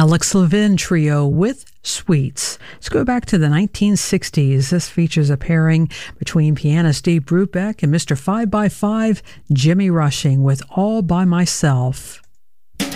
Alex Levin Trio with Sweets. Let's go back to the 1960s. This features a pairing between pianist Dave Brubeck and Mr. 5x5, Jimmy Rushing, with All By Myself.